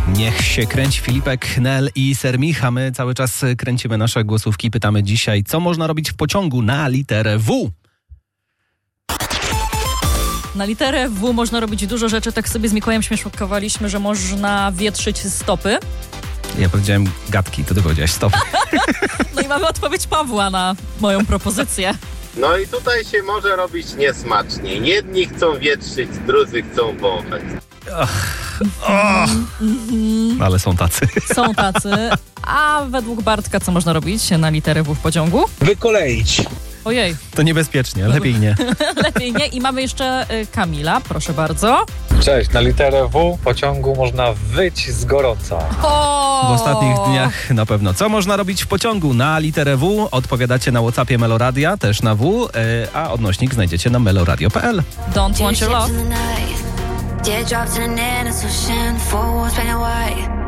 Niech się kręci Filipek, Nel i Sermich, a my cały czas kręcimy nasze głosówki. Pytamy dzisiaj, co można robić w pociągu na literę W? Na literę W można robić dużo rzeczy. Tak sobie z Mikołajem śmieszkowaliśmy, że można wietrzyć stopy. Ja powiedziałem gadki, to ty powiedziałeś stop. No i mamy odpowiedź Pawła na moją propozycję. No i tutaj się może robić niesmacznie. Jedni chcą wietrzyć, drudzy chcą wąchać. Ale są tacy. Są tacy. A według Bartka co można robić na literę W w pociągu? Wykoleić. Ojej, To niebezpiecznie, lepiej nie. lepiej nie. I mamy jeszcze Kamila, proszę bardzo. Cześć, na literę W pociągu można wyć z gorąca. W ostatnich dniach na pewno. Co można robić w pociągu na literę W? Odpowiadacie na WhatsAppie Meloradia, też na W, a odnośnik znajdziecie na meloradio.pl. Don't want your love. Teardrops in the night, teardrops in an innocent ocean, four walls painted white.